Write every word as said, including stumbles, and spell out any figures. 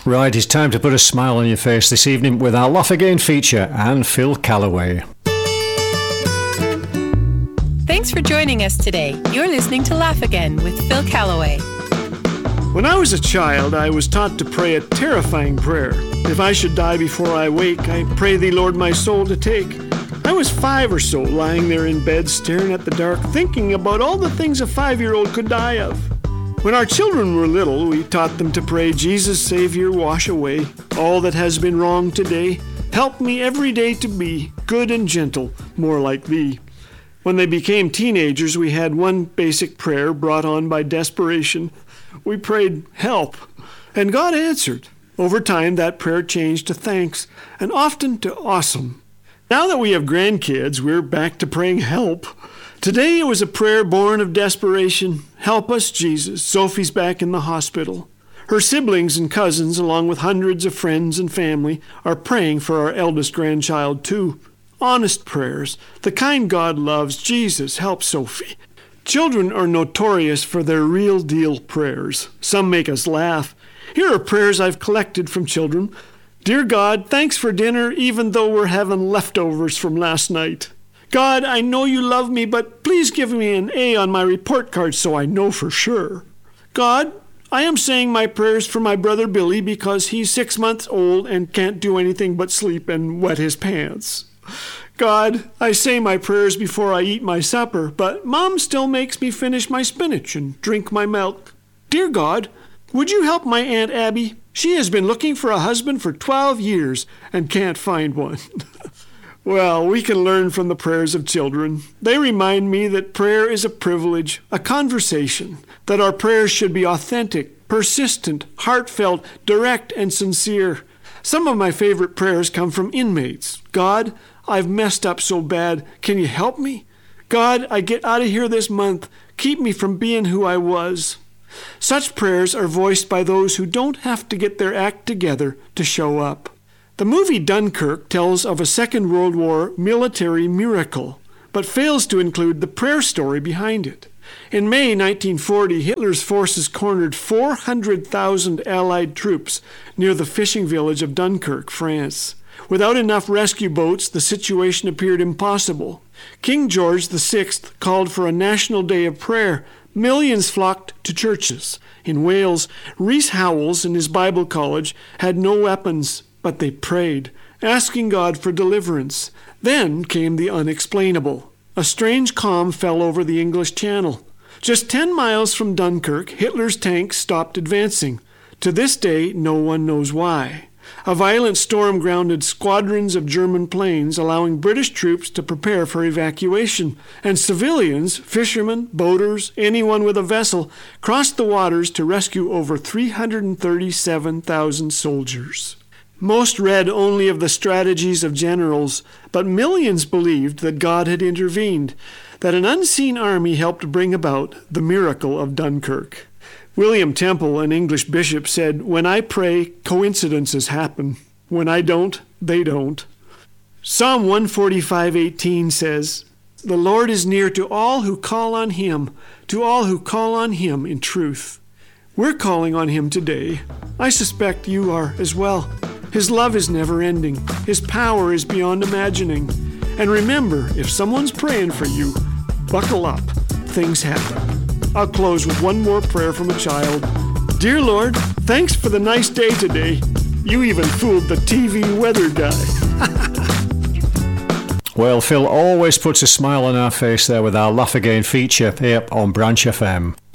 Right, it's time to put a smile on your face this evening with our Laugh Again feature and Phil Callaway. Thanks for joining us today. You're listening to Laugh Again with Phil Callaway. When I was a child, I was taught to pray a terrifying prayer. If I should die before I wake, I pray thee, Lord, my soul to take. I was five or so, lying there in bed, staring at the dark, thinking about all the things a five-year-old could die of. When our children were little, we taught them to pray, Jesus, Savior, wash away all that has been wrong today. Help me every day to be good and gentle, more like thee. When they became teenagers, we had one basic prayer brought on by desperation. We prayed, help, and God answered. Over time, that prayer changed to thanks, and often to awesome. Now that we have grandkids, we're back to praying help. Today it was a prayer born of desperation. Help us, Jesus. Sophie's back in the hospital. Her siblings and cousins, along with hundreds of friends and family, are praying for our eldest grandchild, too. Honest prayers, the kind God loves. Jesus, help Sophie. Children are notorious for their real-deal prayers. Some make us laugh. Here are prayers I've collected from children. Dear God, thanks for dinner, even though we're having leftovers from last night. God, I know you love me, but please give me an A on my report card so I know for sure. God, I am saying my prayers for my brother Billy because he's six months old and can't do anything but sleep and wet his pants. God, I say my prayers before I eat my supper, but Mom still makes me finish my spinach and drink my milk. Dear God, would you help my Aunt Abby? She has been looking for a husband for twelve years and can't find one. Well, we can learn from the prayers of children. They remind me that prayer is a privilege, a conversation, that our prayers should be authentic, persistent, heartfelt, direct, and sincere. Some of my favorite prayers come from inmates. God, I've messed up so bad. Can you help me? God, I get out of here this month. Keep me from being who I was. Such prayers are voiced by those who don't have to get their act together to show up. The movie Dunkirk tells of a Second World War military miracle, but fails to include the prayer story behind it. In May nineteen forty, Hitler's forces cornered four hundred thousand Allied troops near the fishing village of Dunkirk, France. Without enough rescue boats, the situation appeared impossible. King George the Sixth called for a national day of prayer. Millions flocked to churches. In Wales, Rhys Howells in his Bible college had no weapons, but they prayed, asking God for deliverance. Then came the unexplainable. A strange calm fell over the English Channel. Just ten miles from Dunkirk, Hitler's tanks stopped advancing. To this day, no one knows why. A violent storm grounded squadrons of German planes, allowing British troops to prepare for evacuation, and civilians, fishermen, boaters, anyone with a vessel, crossed the waters to rescue over three hundred thirty-seven thousand soldiers. Most read only of the strategies of generals, but millions believed that God had intervened, that an unseen army helped bring about the miracle of Dunkirk. William Temple, an English bishop, said, "When I pray, coincidences happen. When I don't, they don't." Psalm one forty-five eighteen says, "The Lord is near to all who call on him, to all who call on him in truth." We're calling on him today. I suspect you are as well. His love is never ending. His power is beyond imagining. And remember, if someone's praying for you, buckle up. Things happen. I'll close with one more prayer from a child. Dear Lord, thanks for the nice day today. You even fooled the T V weather guy. Well, Phil always puts a smile on our face there with our Laugh Again feature here on Branch F M.